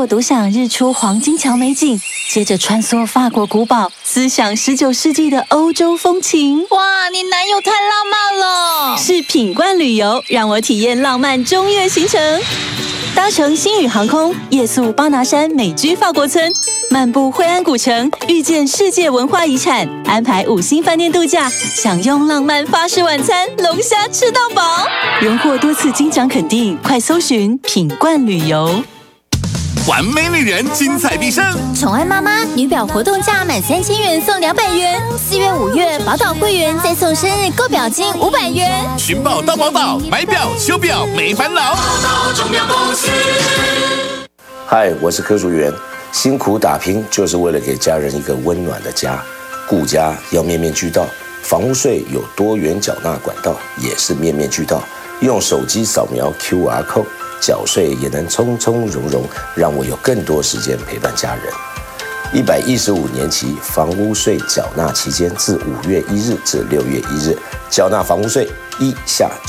我独享日出黄金桥美景，接着穿梭法国古堡，思想19世纪的欧洲风情。 哇，你男友太浪漫了！ 是品冠旅游，让我体验浪漫中越行程。搭乘星宇航空，夜宿巴拿山美居法国村，漫步惠安古城，遇见世界文化遗产，安排5星饭店度假，享用浪漫法式晚餐，龙虾吃到饱，荣获多次金奖肯定，快搜寻品冠旅游。 完美女人，精彩必胜！ 宠爱妈妈女表活动价满3000元送200元，4月、5月宝岛会员再送生日购表金500元。 寻宝到宝岛，买表修表没烦恼。 嗨，我是柯淑媛。辛苦打拼就是为了给家人一个温暖的家，顾家要面面俱到。房屋税有多元缴纳管道，也是面面俱到。用手机扫描 QR code。缴税也能从从容容，让我有更多时间陪伴家人。115年期房屋税缴纳期间，自5月1日至6月1日，缴纳房屋税1下